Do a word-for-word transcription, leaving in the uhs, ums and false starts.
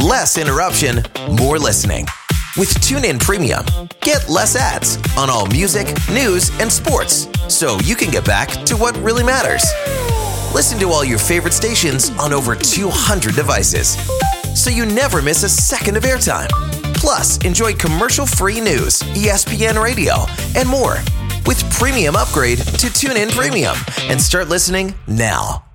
Less interruption, more listening. With TuneIn Premium, get less ads on all music, news, and sports, so you can get back to what really matters. Listen to all your favorite stations on over two hundred devices, so you never miss a second of airtime. Plus, enjoy commercial-free news, E S P N Radio, and more. With Premium Upgrade to TuneIn Premium, and start listening now.